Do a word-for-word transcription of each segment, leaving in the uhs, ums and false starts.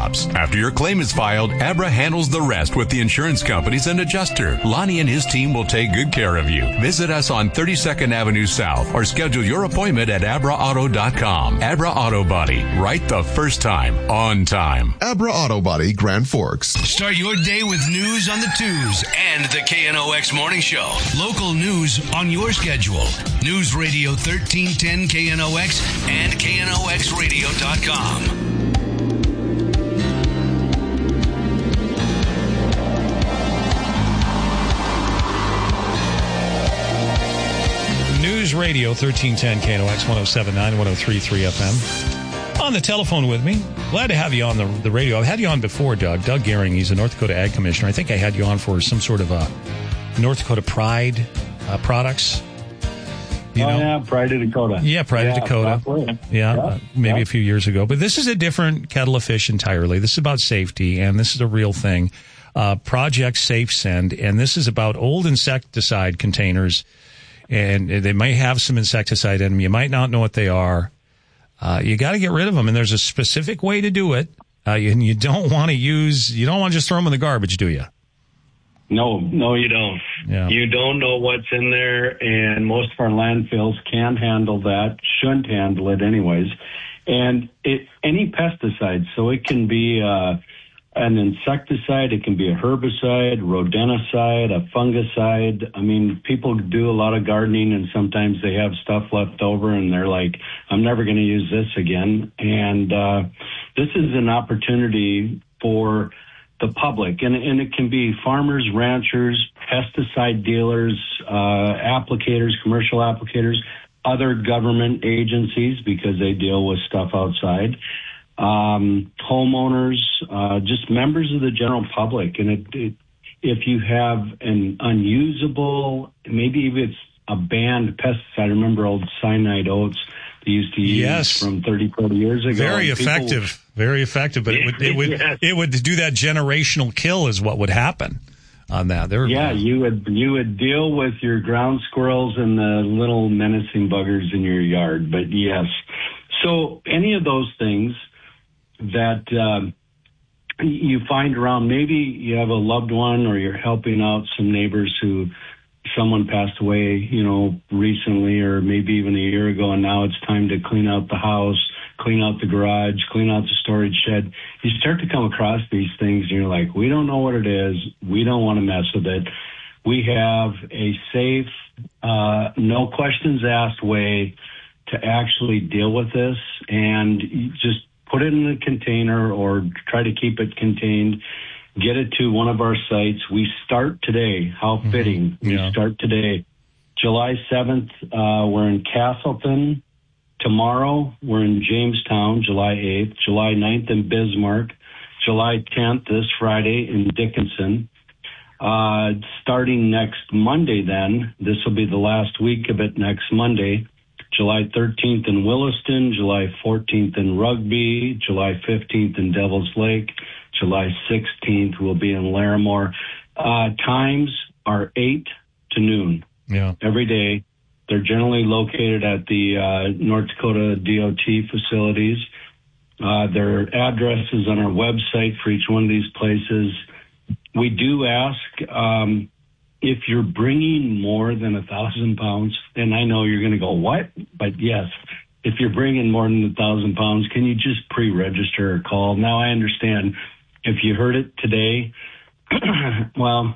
stops. After your claim is filed, Abra handles the rest with the insurance companies and adjuster. Lonnie and his team will take good care of you. Visit us on thirty-second Avenue South or schedule your appointment at abra auto dot com. Abra Auto Body. Right the first time. On time. Abra Auto Body, Grand Forks. Start your day with news on the twos and the K N O X Morning Show. Local news on your schedule. News Radio thirteen ten K N O X and K N O X radio dot com. News Radio thirteen ten K N O X one oh seven point nine, one oh three point three F M. On the telephone with me. Glad to have you on the, the radio. I've had you on before, Doug. Doug Gehring, he's a North Dakota Ag Commissioner. I think I had you on for some sort of a North Dakota Pride uh, products. You oh, know? yeah, Pride of Dakota. Yeah, Pride yeah, of Dakota. Yeah, yeah uh, maybe yeah. a few years ago. But this is a different kettle of fish entirely. This is about safety, and this is a real thing. Uh, Project Safe Send, and this is about old insecticide containers, and they may have some insecticide in them. You might not know what they are. Uh, you got to get rid of them, and there's a specific way to do it. Uh, you, and you don't want to use, you don't want to just throw them in the garbage, do you? No, no, you don't. Yeah. You don't know what's in there, and most of our landfills can't handle that, shouldn't handle it anyways. And it, any pesticide, so it can be uh, an insecticide, it can be a herbicide, rodenticide, a fungicide. I mean, people do a lot of gardening, and sometimes they have stuff left over, and they're like, I'm never going to use this again. And uh, this is an opportunity for the public, and, and it can be farmers, ranchers, pesticide dealers, uh, applicators, commercial applicators, other government agencies because they deal with stuff outside, um, homeowners, uh, just members of the general public. And it, it, if you have an unusable, maybe even it's a banned pesticide, I remember old cyanide oats they used to use yes. from thirty, forty years ago. Very effective. People, Very effective, but it would it would yes. it would do that generational kill is what would happen on that. There yeah, you would you would deal with your ground squirrels and the little menacing buggers in your yard. But yes, so any of those things that um, you find around, maybe you have a loved one or you're helping out some neighbors who someone passed away, you know, recently or maybe even a year ago, and now it's time to clean out the house, clean out the garage, clean out the storage shed. You start to come across these things and you're like, we don't know what it is. We don't want to mess with it. We have a safe, uh, no questions asked way to actually deal with this, and you just put it in a container or try to keep it contained. Get it to one of our sites. We start today. How fitting. Mm-hmm. Yeah. We start today. July seventh, uh, we're in Castleton. Tomorrow, we're in Jamestown, July eighth. July ninth in Bismarck. July tenth, this Friday, in Dickinson. Uh, starting next Monday then, this will be the last week of it next Monday. July thirteenth in Williston, July fourteenth in Rugby, July fifteenth in Devil's Lake, July sixteenth will be in Larimore. Uh, times are eight to noon yeah. every day. They're generally located at the uh, North Dakota D O T facilities. Uh, their address is on our website for each one of these places. We do ask um, if you're bringing more than a thousand pounds, and I know you're going to go, what? But yes, if you're bringing more than a thousand pounds, can you just pre-register or call? Now I understand if you heard it today, well,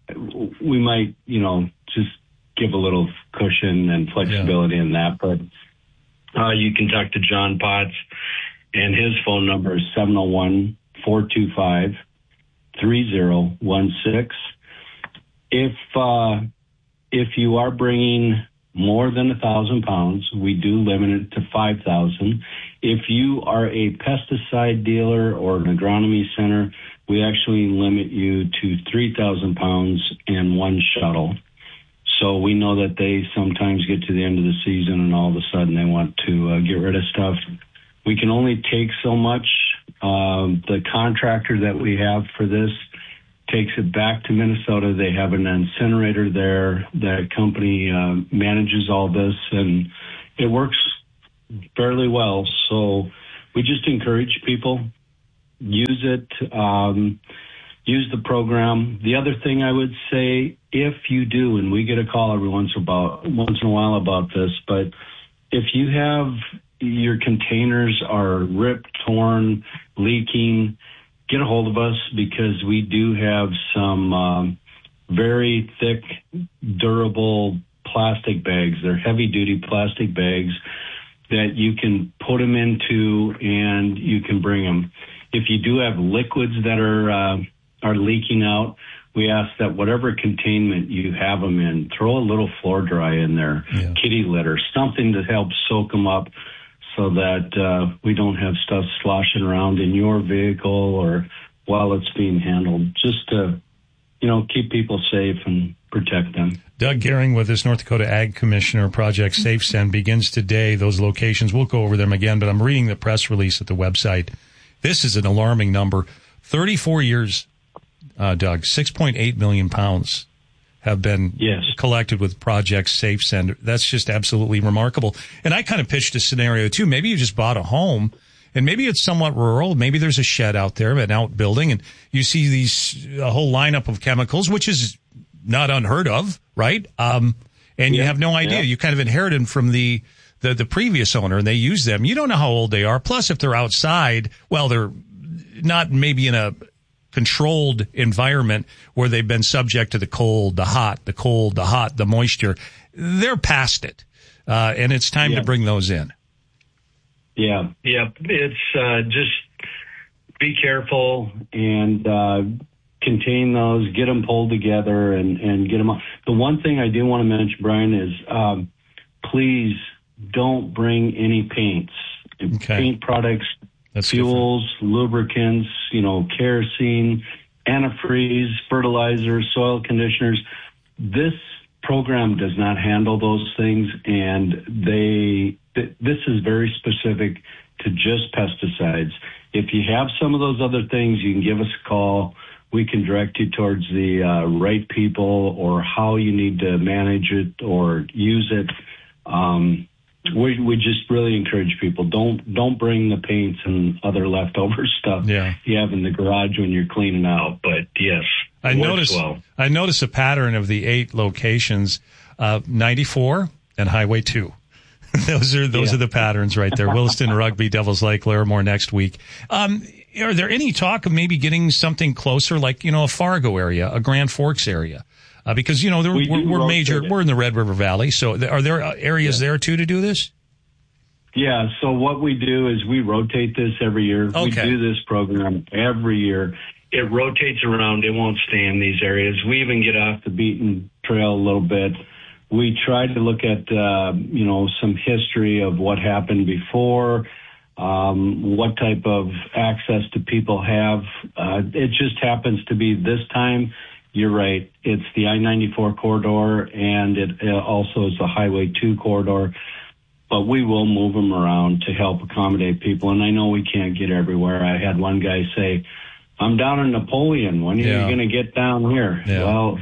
we might, you know, just give a little cushion and flexibility yeah. in that. But uh, you can talk to John Potts, and his phone number is seven oh one, four two five, three oh one six. If uh, if you are bringing more than a thousand pounds, we do limit it to five thousand. If you are a pesticide dealer or an agronomy center, we actually limit you to three thousand pounds and one shuttle. So we know that they sometimes get to the end of the season and all of a sudden they want to uh, get rid of stuff. We can only take so much. Um, the contractor that we have for this takes it back to Minnesota. They have an incinerator there. That company uh, manages all this, and it works fairly well. So we just encourage people, use it. Um, use the program. The other thing I would say, if you do, and we get a call every once about once in a while about this, but if you have your containers are ripped, torn, leaking, get a hold of us, because we do have some um, very thick, durable plastic bags. They're heavy-duty plastic bags that you can put them into, and you can bring them. If you do have liquids that are uh, are leaking out, we ask that whatever containment you have them in, throw a little floor dry in there, yeah. kitty litter, something to help soak them up, so that uh, we don't have stuff sloshing around in your vehicle or while it's being handled, just to, you know, keep people safe and protect them. Doug Gehring with us, North Dakota Ag Commissioner. Project SafeSend begins today. Those locations, we'll go over them again, but I'm reading the press release at the website. This is an alarming number. thirty-four years, uh, Doug, six point eight million pounds have been yes. collected with Project SafeSend. That's just absolutely remarkable. And I kind of pitched a scenario, too. Maybe you just bought a home, and maybe it's somewhat rural. Maybe there's a shed out there, an outbuilding, and you see these a whole lineup of chemicals, which is not unheard of, right? Um, and yeah. you have no idea. Yeah. You kind of inherited them from the, the, the previous owner, and they use them. You don't know how old they are. Plus, if they're outside, well, they're not maybe in a controlled environment where they've been subject to the cold, the hot, the cold, the hot, the moisture. They're past it. Uh, and it's time yeah. to bring those in. Yeah. Yeah. It's, uh, just be careful and, uh, contain those, get them pulled together and, and get them on. The one thing I do want to mention, Brian, is, um, please don't bring any paints, okay. paint products, That's fuels, different. lubricants, you know, kerosene, antifreeze, fertilizer, soil conditioners. This program does not handle those things, and they th- this is very specific to just pesticides. If you have some of those other things, you can give us a call. We can direct you towards the uh, right people or how you need to manage it or use it. Um, We we just really encourage people, don't don't bring the paints and other leftover stuff yeah. you have in the garage when you're cleaning out. But yes, I noticed well. I noticed a pattern of the eight locations, uh, ninety-four and Highway two. those are those yeah. are the patterns right there. Williston, Rugby, Devils Lake, Larimore next week. Um, are there any talk of maybe getting something closer, like you know a Fargo area, a Grand Forks area? Uh, because, you know, we we're, we're major, it. we're in the Red River Valley. So th- are there areas yeah. there, too, to do this? Yeah. So what we do is we rotate this every year. Okay. We do this program every year. It rotates around. It won't stay in these areas. We even get off the beaten trail a little bit. We try to look at, uh, you know, some history of what happened before, um, what type of access do people have. Uh, it just happens to be this time. You're right. It's the I ninety-four corridor, and it also is the Highway two corridor. But we will move them around to help accommodate people. And I know we can't get everywhere. I had one guy say, I'm down in Napoleon. When are yeah. you going to get down here? Yeah. Well,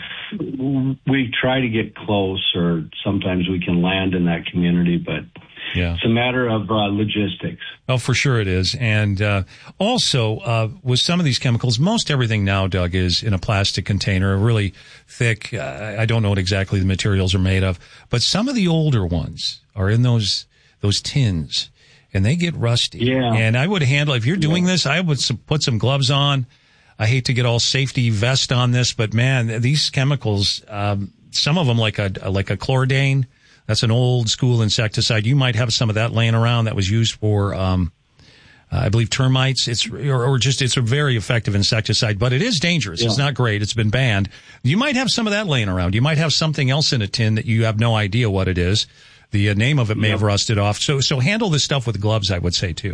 we try to get close, or sometimes we can land in that community, but yeah. it's a matter of uh, logistics. Oh, for sure it is. And uh, also, uh, with some of these chemicals, most everything now, Doug, is in a plastic container, a really thick. Uh, I don't know what exactly the materials are made of, but some of the older ones are in those those tins, and they get rusty. Yeah. And I would handle, if you're doing yeah. this, I would some, put some gloves on. I hate to get all safety vest on this, but man, these chemicals, um, some of them like a like a Chlordane. That's an old school insecticide. You might have some of that laying around that was used for, um, uh, I believe, termites. It's or, or just it's a very effective insecticide, but it is dangerous. Yeah. It's not great. It's been banned. You might have some of that laying around. You might have something else in a tin that you have no idea what it is. The uh, name of it may yeah. have rusted off. So so handle this stuff with gloves, I would say, too.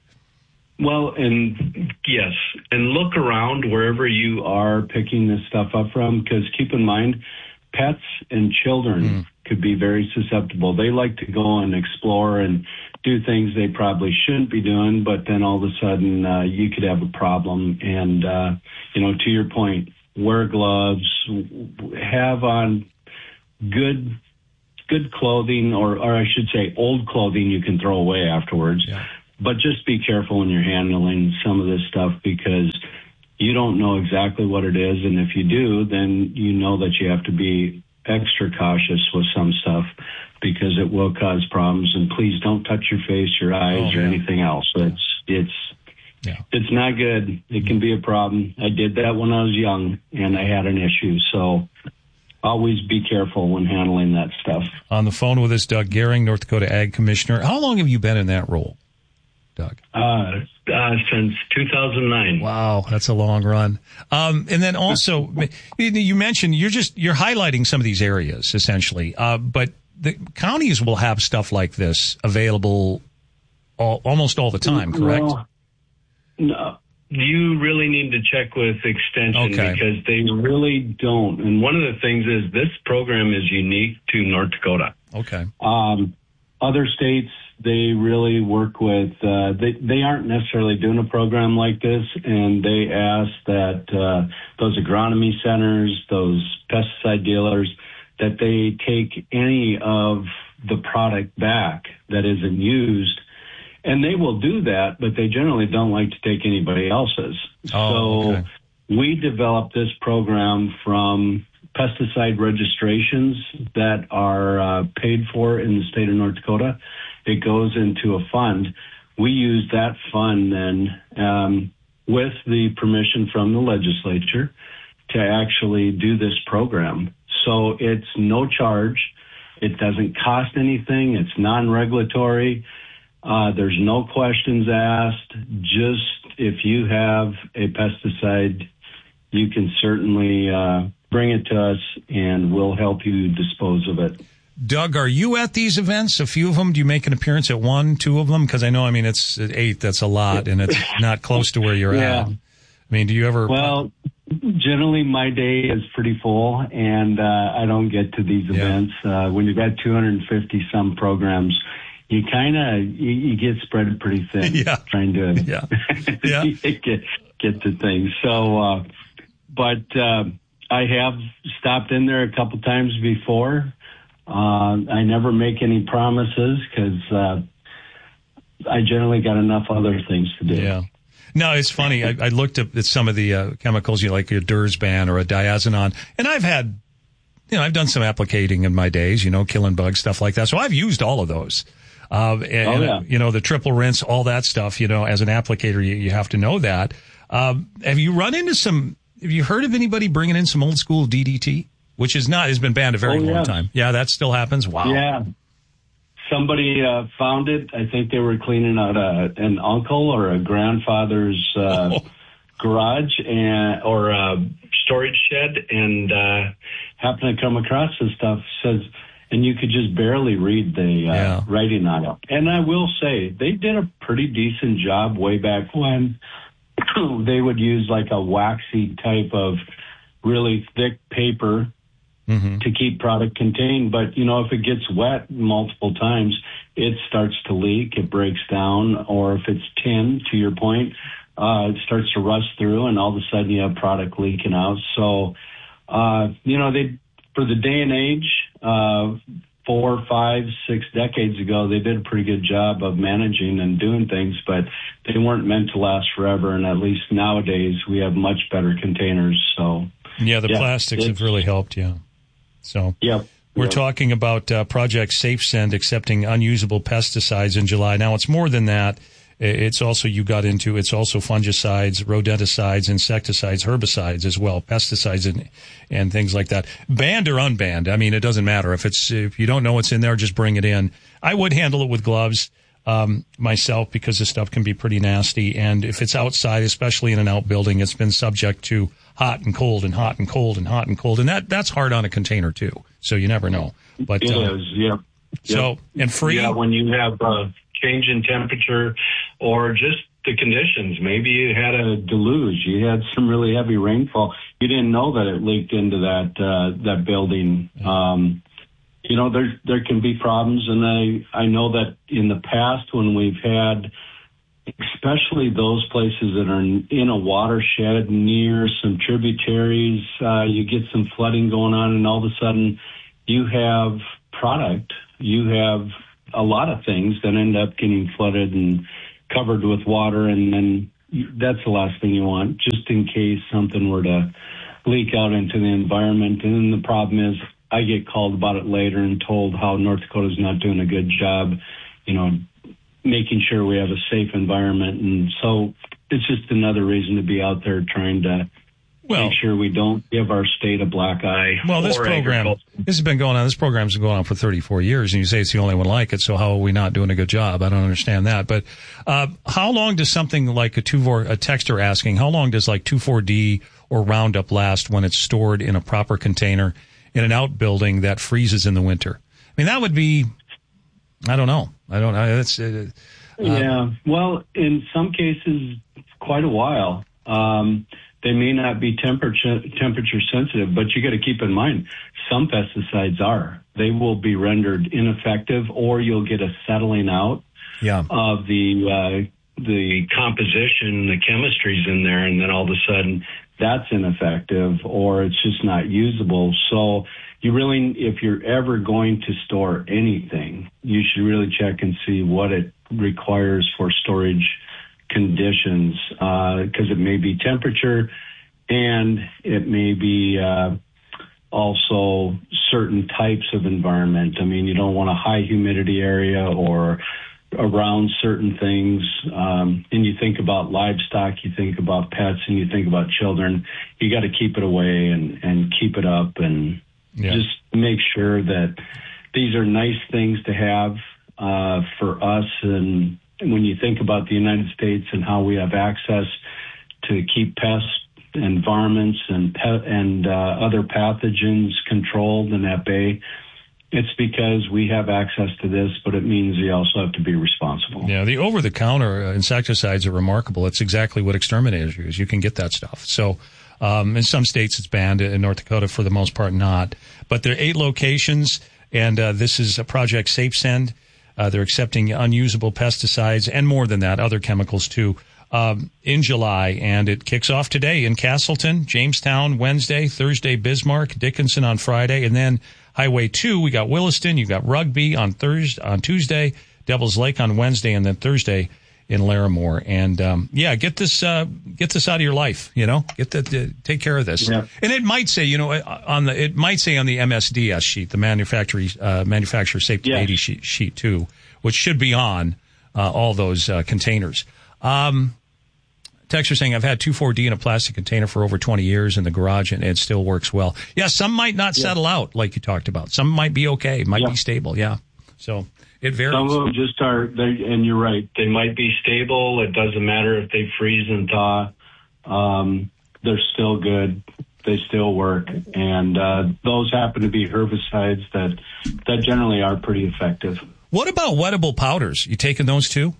Well, and yes, and look around wherever you are picking this stuff up from, because keep in mind, pets and children mm. could be very susceptible. They like to go and explore and do things they probably shouldn't be doing, but then all of a sudden uh, you could have a problem. And, uh, you know, to your point, wear gloves, have on good good clothing, or, or I should say old clothing you can throw away afterwards. Yeah. but just be careful when you're handling some of this stuff because you don't know exactly what it is. And if you do, then you know that you have to be extra cautious with some stuff because it will cause problems. And please don't touch your face, your eyes, oh, or yeah. anything else. It's, it's, yeah. it's not good. It can be a problem. I did that when I was young and I had an issue. So always be careful when handling that stuff. On the phone with us, Doug Gehring, North Dakota Ag Commissioner. How long have you been in that role, Doug? Uh, uh, since two thousand nine. Wow, that's a long run. Um, and then also, you mentioned you're just you're highlighting some of these areas essentially, uh, but the counties will have stuff like this available all, almost all the time, correct? Well, no, you really need to check with Extension okay. because they really don't. And one of the things is this program is unique to North Dakota. Okay. Um, other states, they really work with, uh, they, they aren't necessarily doing a program like this, and they ask that uh, those agronomy centers, those pesticide dealers, that they take any of the product back that isn't used. And they will do that, but they generally don't like to take anybody else's. Oh, so okay. we developed this program from pesticide registrations that are uh, paid for in the state of North Dakota. It goes into a fund. We use that fund then um, with the permission from the legislature to actually do this program. So it's no charge. It doesn't cost anything. It's non-regulatory. Uh, there's no questions asked. Just if you have a pesticide, you can certainly uh, bring it to us and we'll help you dispose of it. Doug, are you at these events? A few of them? Do you make an appearance at one, two of them? Because I know, I mean, it's at eight. That's a lot, and it's not close to where you're yeah. at. I mean, do you ever? Well, generally my day is pretty full, and uh, I don't get to these yeah. events. Uh, when you've got two hundred fifty some programs, you kind of you, you get spread pretty thin yeah. trying to yeah. Yeah. get get to things. So, uh, but uh, I have stopped in there a couple times before. Uh, I never make any promises because uh, I generally got enough other things to do. Yeah. No, it's funny. I, I looked at, at some of the uh, chemicals, you know, like a Dursban or a diazinon, and I've had, you know, I've done some applicating in my days, you know, killing bugs, stuff like that. So I've used all of those. Uh, and, oh, yeah. you know, the triple rinse, all that stuff, you know, as an applicator, you, you have to know that. Um, have you run into some, have you heard of anybody bringing in some old school D D T? Which is not, has been banned a very oh, long yeah. time. Yeah, that still happens. Wow. Yeah. Somebody uh, found it. I think they were cleaning out a, an uncle or a grandfather's uh, oh. garage and or a storage shed, and uh, happened to come across this stuff. Says, and you could just barely read the uh, yeah. writing on it. And I will say they did a pretty decent job way back when. They would use like a waxy type of really thick paper. Mm-hmm. to keep product contained. But, you know, if it gets wet multiple times, it starts to leak, it breaks down, or if it's tin, to your point, uh, it starts to rust through, and all of a sudden you have product leaking out. So, uh, you know, they for the day and age, uh, four, five, six decades ago, they did a pretty good job of managing and doing things, but they weren't meant to last forever. And at least nowadays, we have much better containers. So, yeah, the yeah, plastics have really helped, yeah. So yep, we're yep. talking about uh, Project SafeSend accepting unusable pesticides in July. Now, it's more than that. It's also, you got into, it's also fungicides, rodenticides, insecticides, herbicides as well, pesticides and, and things like that. Banned or unbanned, I mean, it doesn't matter. If it's, if you don't know what's in there, just bring it in. I would handle it with gloves, um, myself, because this stuff can be pretty nasty. And if it's outside, especially in an outbuilding, it's been subject to hot and cold and hot and cold and hot and cold. And that, that's hard on a container too. So you never know. But, it uh, is, yeah. So, and free. Yeah, when you have a change in temperature or just the conditions, maybe you had a deluge, you had some really heavy rainfall. You didn't know that it leaked into that, uh, that building. Um, you know, there, there can be problems. And I, I know that in the past when we've had, especially those places that are in a watershed near some tributaries, uh, you get some flooding going on, and all of a sudden you have product, you have a lot of things that end up getting flooded and covered with water, and then that's the last thing you want, just in case something were to leak out into the environment. And then the problem is I get called about it later and told how North Dakota's not doing a good job, you know, making sure we have a safe environment. And so it's just another reason to be out there trying to well, make sure we don't give our state a black eye. Well, this program, this has been going on, this program's been going on for thirty-four years, and you say it's the only one like it, so how are we not doing a good job? I don't understand that. But uh, how long does something like a two four, a texter asking, how long does like two four D or Roundup last when it's stored in a proper container in an outbuilding that freezes in the winter? I mean, that would be, I don't know. I don't know. That's, uh, yeah, well, in some cases, quite a while. Um, They may not be temperature temperature sensitive, but you got to keep in mind some pesticides are. They will be rendered ineffective, or you'll get a settling out yeah. of the uh, the composition, the chemistries in there, and then all of a sudden that's ineffective, or it's just not usable. So you really, if you're ever going to store anything, you should really check and see what it requires for storage conditions, because uh, it may be temperature and it may be uh, also certain types of environment. I mean, you don't want a high humidity area or around certain things. Um, and you think about livestock, you think about pets, and you think about children. You got to keep it away and, and keep it up, and yeah. just make sure that these are nice things to have uh, for us. And when you think about the United States and how we have access to keep pests and varmints and pet and uh, other pathogens controlled and at bay, it's because we have access to this, but it means you also have to be responsible. Yeah, the over-the-counter insecticides are remarkable. It's exactly what exterminators use. You can get that stuff. So um, in some states it's banned. In North Dakota, for the most part, not. But there are eight locations, and uh, this is a Project SafeSend. Uh, they're accepting unusable pesticides and more than that, other chemicals too, um, in July. And it kicks off today in Castleton, Jamestown Wednesday, Thursday Bismarck, Dickinson on Friday, and then Highway two, we got Williston, you got Rugby on Thursday, on Tuesday, Devil's Lake on Wednesday, and then Thursday in Larimore. And um, yeah, get this uh, get this out of your life. You know, get that, uh, take care of this. Yeah. And it might say, you know, on the it might say on the M S D S sheet, the manufacturer uh, manufacturer safety yeah. eighty sheet, sheet too, which should be on uh, all those uh, containers. Um, Texter saying, I've had two four D in a plastic container for over twenty years in the garage, and it still works well. Yeah, some might not yeah. settle out like you talked about. Some might be okay, might yeah. be stable. Yeah, so it varies. Some of them just are, and you're right. They might be stable. It doesn't matter if they freeze and thaw. Um, they're still good. They still work, and uh, those happen to be herbicides that that generally are pretty effective. What about wettable powders? You taking those too?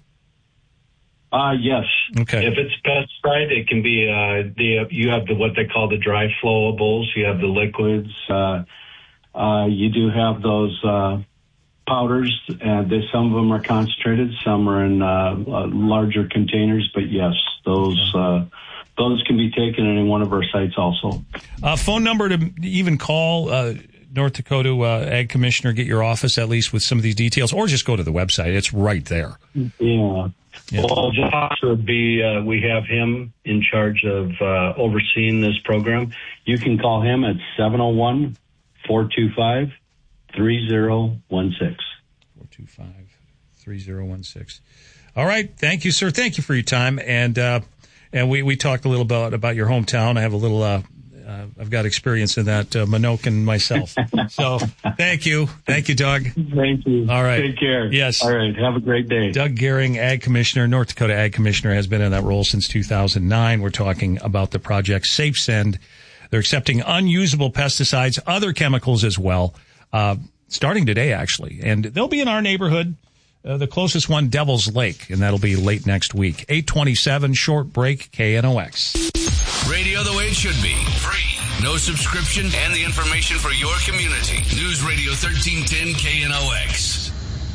Uh, yes. Okay. If it's pesticide, it can be, uh, the, you have the, what they call the dry flowables. You have the liquids. Uh, uh, you do have those, uh, powders, and they, some of them are concentrated, some are in, uh, uh, larger containers, but yes, those, uh, those can be taken in one of our sites also. Uh, phone number to even call, uh, North Dakota uh, Ag Commissioner, get your office at least with some of these details, or just go to the website. It's right there. Yeah. Yeah. Well, Josh would be, uh, we have him in charge of uh, overseeing this program. You can call him at seven oh one, four two five, three oh one six. four two five, three oh one six. All right. Thank you, sir. Thank you for your time. And uh, and we, we talked a little about, about your hometown. I have a little, uh, uh, I've got experience in that, uh, Minokan myself. So thank you. Thank you, Doug. Thank you. All right. Take care. Yes. All right. Have a great day. Doug Gehring, Ag Commissioner, North Dakota Ag Commissioner, has been in that role since two thousand nine. We're talking about the Project SafeSend. They're accepting unusable pesticides, other chemicals as well, uh, starting today, actually. And they'll be in our neighborhood. Uh, the closest one, Devil's Lake, and that'll be late next week. eight twenty-seven, short break, K N O X. Radio the way it should be. Free. No subscription, and the information for your community. News Radio thirteen ten K N O X.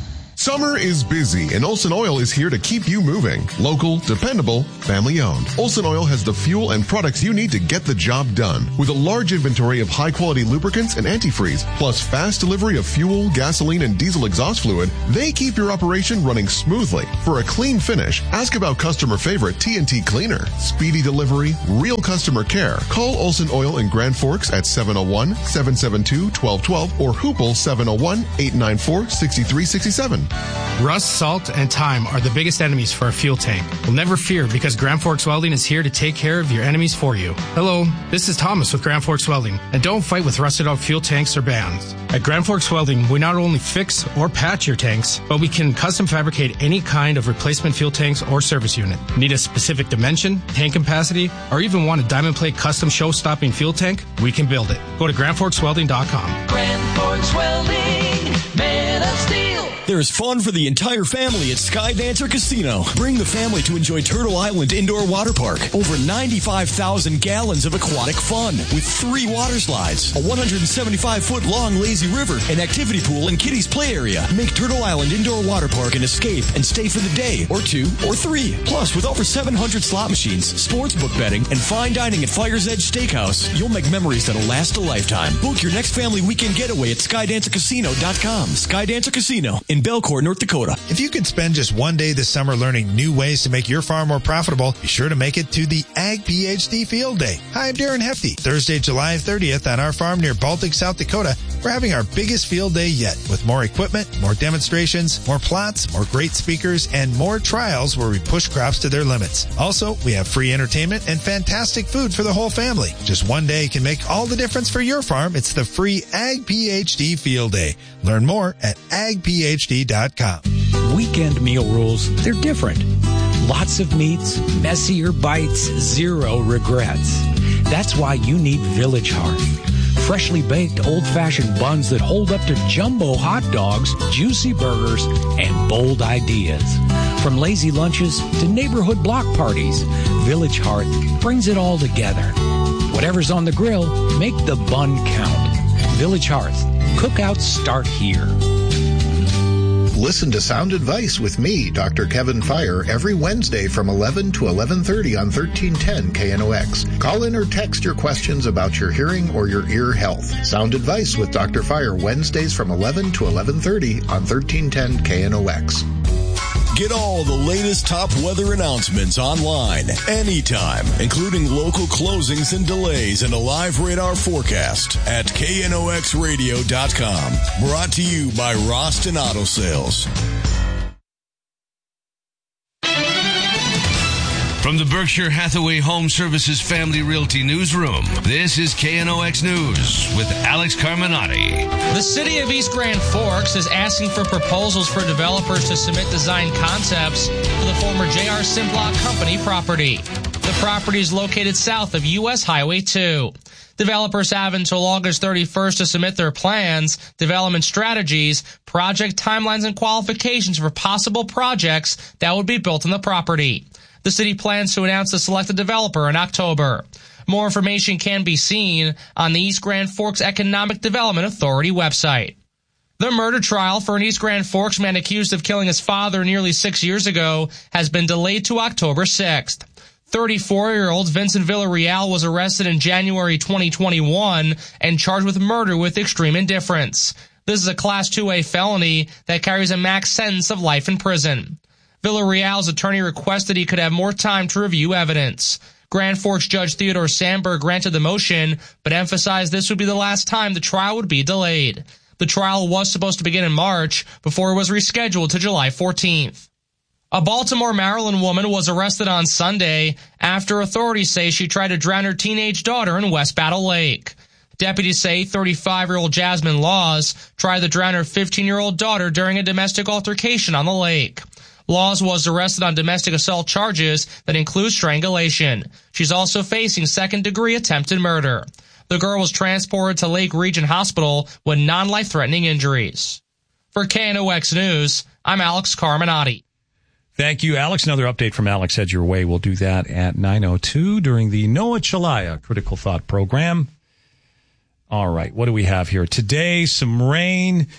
Summer is busy, and Olson Oil is here to keep you moving. Local, dependable, family-owned. Olson Oil has the fuel and products you need to get the job done. With a large inventory of high-quality lubricants and antifreeze, plus fast delivery of fuel, gasoline, and diesel exhaust fluid, they keep your operation running smoothly. For a clean finish, ask about customer favorite T N T Cleaner. Speedy delivery, real customer care. Call Olson Oil in Grand Forks at seven oh one, seven seven two, one two one two or Hoople seven oh one, eight nine four, six three six seven. Rust, salt, and time are the biggest enemies for a fuel tank. Well, never fear, because Grand Forks Welding is here to take care of your enemies for you. Hello, this is Thomas with Grand Forks Welding, and don't fight with rusted out fuel tanks or bands. At Grand Forks Welding, we not only fix or patch your tanks, but we can custom fabricate any kind of replacement fuel tanks or service unit. Need a specific dimension, tank capacity, or even want a diamond plate custom show-stopping fuel tank? We can build it. Go to grand forks welding dot com. Grand Forks Welding, made of steel. There's fun for the entire family at Skydancer Casino. Bring the family to enjoy Turtle Island Indoor Water Park. Over ninety-five thousand gallons of aquatic fun with three water slides, a one hundred seventy-five foot long lazy river, an activity pool, and kiddies play area. Make Turtle Island Indoor Water Park an escape and stay for the day or two or three. Plus, with over seven hundred slot machines, sportsbook betting, and fine dining at Fire's Edge Steakhouse, you'll make memories that'll last a lifetime. Book your next family weekend getaway at skydancer casino dot com. Skydancer Casino in Belcourt, North Dakota. If you could spend just one day this summer learning new ways to make your farm more profitable, be sure to make it to the Ag PhD Field Day. Hi, I'm Darren Hefty. Thursday, July thirtieth on our farm near Baltic, South Dakota, we're having our biggest field day yet with more equipment, more demonstrations, more plots, more great speakers, and more trials where we push crops to their limits. Also, we have free entertainment and fantastic food for the whole family. Just one day can make all the difference for your farm. It's the free Ag PhD Field Day. Learn more at ag p h d dot com. Weekend meal rules, they're different. Lots of meats, messier bites, zero regrets. That's why you need Village Hearth. Freshly baked old-fashioned buns that hold up to jumbo hot dogs, juicy burgers, and bold ideas. From lazy lunches to neighborhood block parties, Village Hearth brings it all together. Whatever's on the grill, make the bun count. Village Hearth. Cookouts start here. Listen to Sound Advice with me, Doctor Kevin Fire, every Wednesday from eleven to eleven thirty on thirteen ten K N O X. Call in or text your questions about your hearing or your ear health. Sound Advice with Doctor Fire, Wednesdays from eleven to eleven thirty on thirteen ten K N O X. Get all the latest top weather announcements online, anytime, including local closings and delays and a live radar forecast at K N O X radio dot com. Brought to you by Roston Auto Sales. From the Berkshire Hathaway Home Services Family Realty Newsroom, this is K N O X News with Alex Carminati. The city of East Grand Forks is asking for proposals for developers to submit design concepts for the former J R Simplot Company property. The property is located south of U S Highway two. Developers have until August thirty-first to submit their plans, development strategies, project timelines, and qualifications for possible projects that would be built on the property. The city plans to announce the selected developer in October. More information can be seen on the East Grand Forks Economic Development Authority website. The murder trial for an East Grand Forks man accused of killing his father nearly six years ago has been delayed to October sixth. thirty-four-year-old Vincent Villarreal was arrested in January twenty twenty-one and charged with murder with extreme indifference. This is a Class two A felony that carries a max sentence of life in prison. Villarreal's attorney requested he could have more time to review evidence. Grand Forks Judge Theodore Sandberg granted the motion, but emphasized this would be the last time the trial would be delayed. The trial was supposed to begin in March before it was rescheduled to July fourteenth. A Baltimore, Maryland woman was arrested on Sunday after authorities say she tried to drown her teenage daughter in West Battle Lake. Deputies say thirty-five-year-old Jasmine Laws tried to drown her fifteen-year-old daughter during a domestic altercation on the lake. Laws was arrested on domestic assault charges that include strangulation. She's also facing second-degree attempted murder. The girl was transported to Lake Region Hospital with non-life-threatening injuries. For K N O X News, I'm Alex Carminati. Thank you, Alex. Another update from Alex heads your way. We'll do that at nine oh two during the Noah Chalaya Critical Thought program. All right, what do we have here? Today, some rain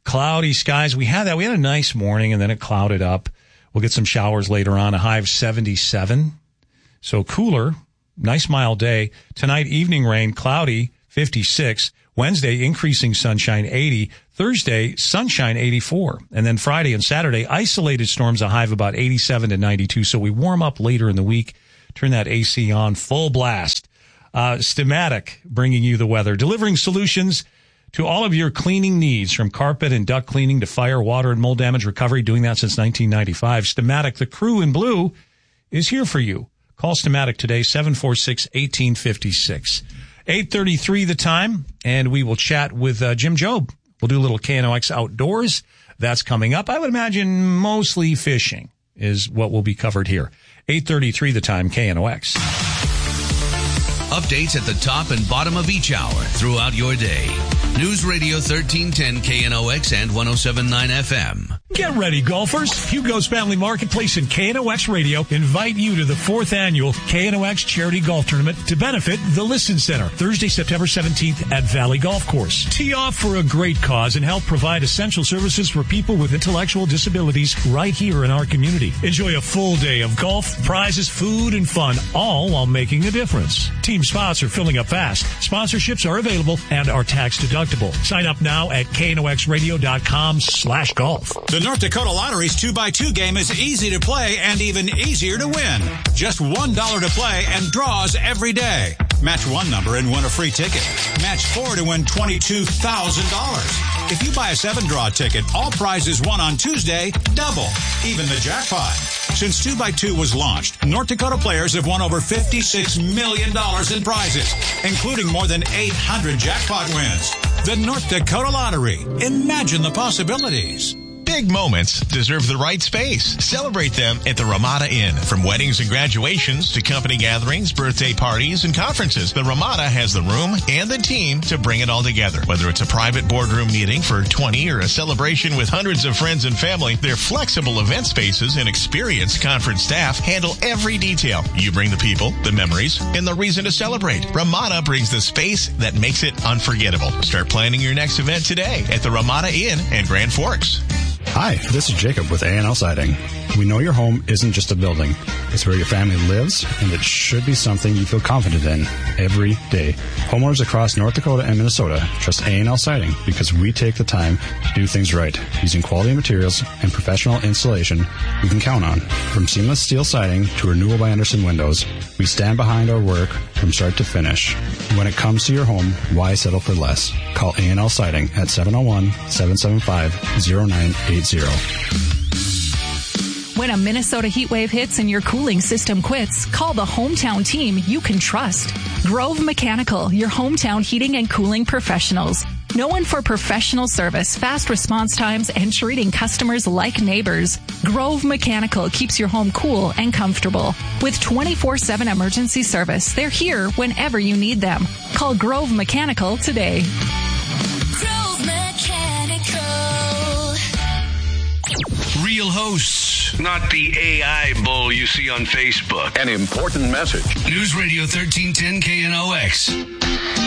cloudy skies. We had that. We had a nice morning, and then it clouded up. We'll get some showers later on, a high of seventy-seven. So cooler, nice mild day. Tonight, evening rain, cloudy, fifty-six. Wednesday, increasing sunshine, eighty. Thursday, sunshine, eighty-four. And then Friday and Saturday, isolated storms, a high of about eighty-seven to ninety-two. So we warm up later in the week. Turn that A C on full blast. Uh, Stamatic bringing you the weather, delivering solutions to all of your cleaning needs, from carpet and duct cleaning to fire, water, and mold damage recovery, doing that since nineteen ninety-five. Stamatic, the crew in blue, is here for you. Call Stamatic today, seven four six, one eight five six. eight thirty-three the time, and we will chat with uh, Jim Jobe. We'll do a little K N O X Outdoors. That's coming up. I would imagine mostly fishing is what will be covered here. eight thirty-three the time, K N O X. Updates at the top and bottom of each hour throughout your day. News Radio thirteen ten K N O X and one oh seven point nine F M. Get ready, golfers. Hugo's Family Marketplace and K N O X Radio invite you to the fourth annual K N O X Charity Golf Tournament to benefit the Listen Center, Thursday, September seventeenth at Valley Golf Course. Tee off for a great cause and help provide essential services for people with intellectual disabilities right here in our community. Enjoy a full day of golf, prizes, food, and fun, all while making a difference. Team spots are filling up fast. Sponsorships are available and are tax deductible. Sign up now at K N O X radio dot com slash golf. The North Dakota Lottery's two by two game is easy to play and even easier to win. Just one dollar to play and draws every day. Match one number and win a free ticket. Match four to win twenty-two thousand dollars. If you buy a seven draw ticket, all prizes won on Tuesday double, even the jackpot. Since two by two was launched, North Dakota players have won over fifty-six million dollars in prizes, including more than eight hundred jackpot wins. The North Dakota Lottery. Imagine the possibilities. Big moments deserve the right space. Celebrate them at the Ramada Inn. From weddings and graduations to company gatherings, birthday parties, and conferences, the Ramada has the room and the team to bring it all together. Whether it's a private boardroom meeting for twenty or a celebration with hundreds of friends and family, their flexible event spaces and experienced conference staff handle every detail. You bring the people, the memories, and the reason to celebrate. Ramada brings the space that makes it unforgettable. Start planning your next event today at the Ramada Inn in Grand Forks. Hi, this is Jacob with A and L Siding. We know your home isn't just a building. It's where your family lives, and it should be something you feel confident in every day. Homeowners across North Dakota and Minnesota trust A and L Siding because we take the time to do things right, using quality materials and professional installation we can count on. From seamless steel siding to Renewal by Andersen windows, we stand behind our work from start to finish. When it comes to your home, why settle for less? Call A and L Siding at seven oh one, seven seven five, oh nine eight zero. When a Minnesota heat wave hits and your cooling system quits, call the hometown team you can trust. Grove Mechanical, your hometown heating and cooling professionals. Known for professional service, fast response times, and treating customers like neighbors, Grove Mechanical keeps your home cool and comfortable. With twenty-four seven emergency service, they're here whenever you need them. Call Grove Mechanical today. Grove Mechanical. Real hosts, not the A I bull you see on Facebook. An important message. News Radio thirteen ten K N O X.